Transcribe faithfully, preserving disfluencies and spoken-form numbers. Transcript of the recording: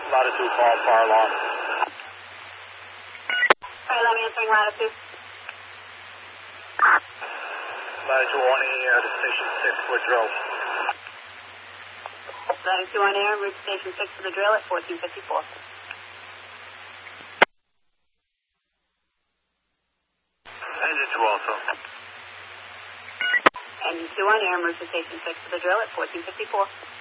Latitude, call fire alarm. Fire alarm answering latitude. Latitude one air to station six for drill. Latitude one air, route station six for the drill at fourteen fifty-four. Engine two also. Engine two on air, move to station six for the drill at fourteen fifty-four.